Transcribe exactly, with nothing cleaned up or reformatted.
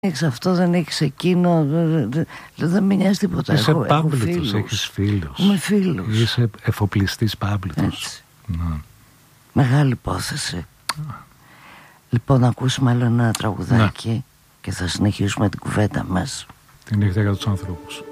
έχεις αυτό, δεν έχεις εκείνο, δεν με νοιάζει τίποτα. Είσαι έχω, πάμπλητος, έχεις φίλους. Είμαι φίλους. Είσαι εφοπλιστής πάμπλητος. Ναι. Μεγάλη υπόθεση. Ah. Λοιπόν, να ακούσουμε άλλο ένα τραγουδάκι, ναι, και θα συνεχίσουμε την κουβέντα μας. Τη νύχτα για τους ανθρώπους.